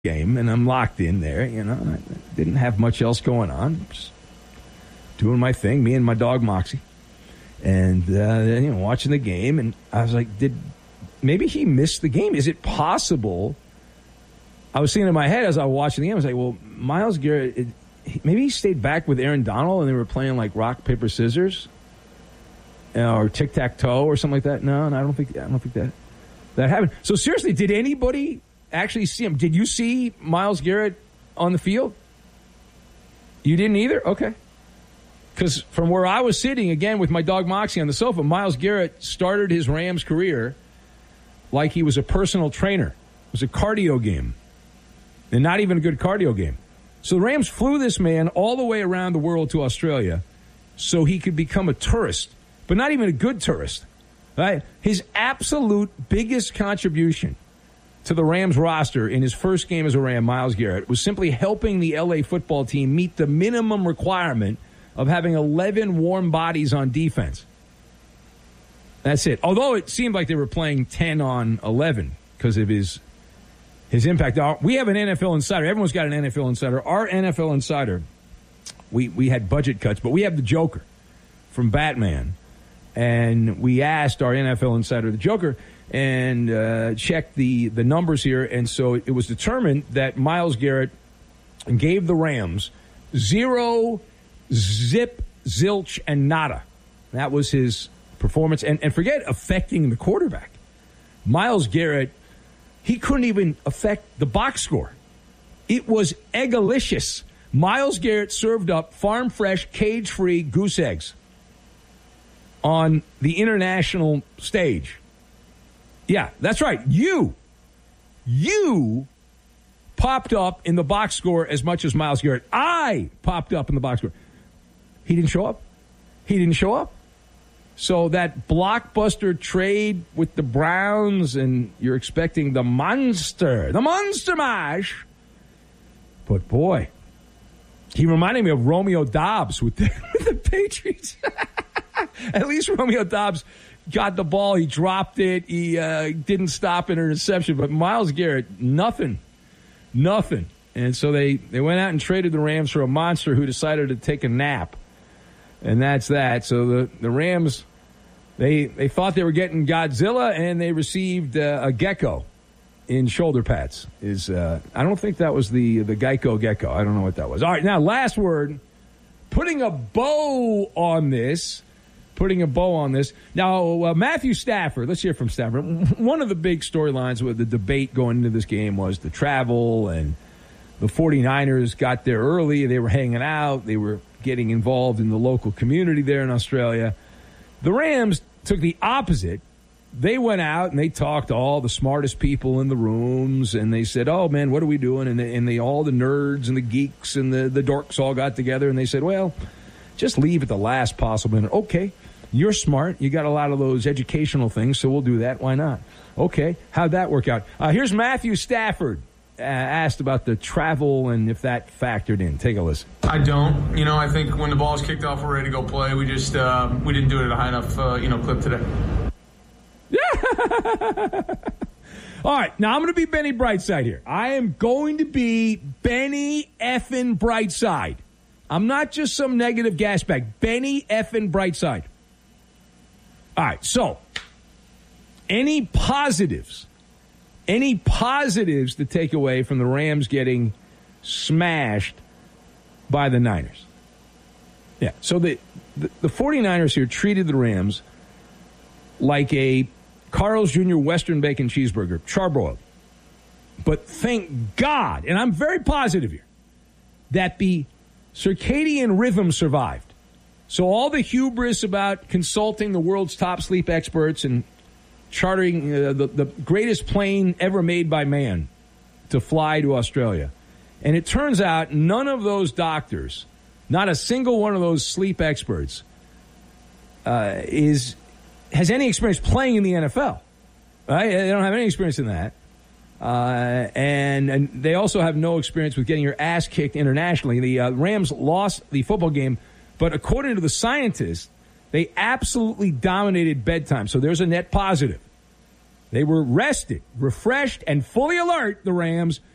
game, and I'm locked in there. I didn't have much else going on. Just doing my thing, me and my dog Moxie, and watching the game. And I was like, maybe he missed the game? Is it possible? I was thinking in my head as I was watching the game, I was like, well, Myles Garrett, maybe he stayed back with Aaron Donald and they were playing like rock, paper, scissors, or tic-tac-toe or something like that. No, I don't think that happened. So seriously, did anybody actually see him? Did you see Myles Garrett on the field? You didn't either? Okay. Because from where I was sitting, again, with my dog Moxie on the sofa, Myles Garrett started his Rams career like he was a personal trainer. It was a cardio game. And not even a good cardio game. So the Rams flew this man all the way around the world to Australia so he could become a tourist, but not even a good tourist. Right? His absolute biggest contribution to the Rams roster in his first game as a Ram, Myles Garrett, was simply helping the LA football team meet the minimum requirement of having 11 warm bodies on defense. That's it. Although it seemed like they were playing 10 on 11 because of his impact. We have an NFL insider. Everyone's got an NFL insider. Our NFL insider, we had budget cuts, but we have the Joker from Batman. And we asked our NFL insider, the Joker, and checked the numbers here. And so it was determined that Myles Garrett gave the Rams 0, zip, zilch, and nada. That was his performance. And forget affecting the quarterback. Myles Garrett, he couldn't even affect the box score. It was eggalicious. Myles Garrett served up farm-fresh, cage-free goose eggs on the international stage. Yeah, that's right. You popped up in the box score as much as Myles Garrett. I popped up in the box score. He didn't show up. So that blockbuster trade with the Browns, and you're expecting the monster mash. But boy, he reminded me of Romeo Doubs with the Patriots. At least Romeo Doubs got the ball. He dropped it. He didn't stop an interception. But Myles Garrett, nothing. And so they went out and traded the Rams for a monster who decided to take a nap. And that's that. So the Rams, they thought they were getting Godzilla, and they received a gecko in shoulder pads. I don't think that was the Geico gecko. I don't know what that was. All right, now last word. Putting a bow on this. Now, Matthew Stafford, let's hear from Stafford. One of the big storylines with the debate going into this game was the travel, and the 49ers got there early. They were hanging out. They were getting involved in the local community there in Australia. The Rams took the opposite. They went out and they talked to all the smartest people in the rooms, and they said, oh, man, what are we doing? And all the nerds and the geeks and the dorks all got together, and they said, well, just leave at the last possible minute. Okay, you're smart. You got a lot of those educational things, so we'll do that. Why not? Okay, how'd that work out? Here's Matthew Stafford. Asked about the travel and if that factored in. Take a listen. I don't. I think when the ball's kicked off, we're ready to go play. We just we didn't do it at a high enough clip today. Yeah. All right. Now I'm going to be Benny Brightside here. I am going to be Benny effing Brightside. I'm not just some negative gas bag. Benny effing Brightside. All right. So any positives to take away from the Rams getting smashed by the Niners? Yeah, so the 49ers here treated the Rams like a Carl's Jr. Western Bacon Cheeseburger, charbroiled. But thank God, and I'm very positive here, that the circadian rhythm survived. So all the hubris about consulting the world's top sleep experts and chartering the greatest plane ever made by man to fly to Australia. And it turns out none of those doctors, not a single one of those sleep experts, has any experience playing in the NFL. Right? They don't have any experience in that. And they also have no experience with getting your ass kicked internationally. The Rams lost the football game, but according to the scientists, they absolutely dominated bedtime, so there's a net positive. They were rested, refreshed, and fully alert, the Rams,